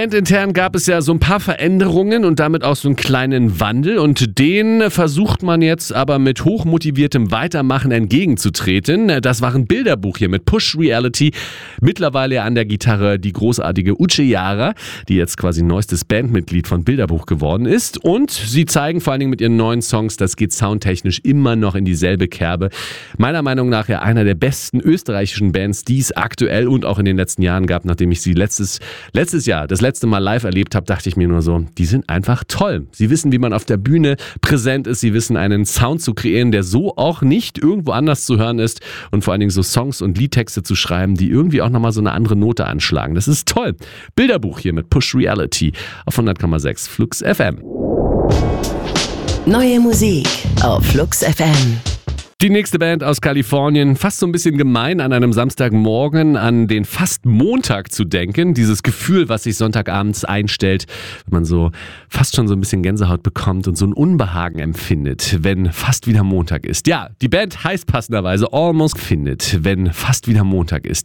Bandintern gab es ja so ein paar Veränderungen und damit auch so einen kleinen Wandel und den versucht man jetzt aber mit hochmotiviertem Weitermachen entgegenzutreten. Das war ein Bilderbuch hier mit Push Reality. Mittlerweile an der Gitarre die großartige Uche Jara, die jetzt quasi neuestes Bandmitglied von Bilderbuch geworden ist. Und sie zeigen vor allen Dingen mit ihren neuen Songs, das geht soundtechnisch immer noch in dieselbe Kerbe. Meiner Meinung nach ja einer der besten österreichischen Bands, die es aktuell und auch in den letzten Jahren gab. Nachdem ich sie letztes Jahr das letzte Mal live erlebt habe, dachte ich mir nur so, die sind einfach toll. Sie wissen, wie man auf der Bühne präsent ist. Sie wissen, einen Sound zu kreieren, der so auch nicht irgendwo anders zu hören ist. Und vor allen Dingen so Songs und Liedtexte zu schreiben, die irgendwie auch nochmal so eine andere Note anschlagen. Das ist toll. Bilderbuch hier mit Push Reality auf 100,6 Flux FM. Neue Musik auf Flux FM. Die nächste Band aus Kalifornien, fast so ein bisschen gemein, an einem Samstagmorgen an den fast Montag zu denken. Dieses Gefühl, was sich Sonntagabends einstellt, wenn man so fast schon so ein bisschen Gänsehaut bekommt und so ein Unbehagen empfindet, wenn fast wieder Montag ist. Ja, die Band heißt passenderweise Almost findet, wenn fast wieder Montag ist.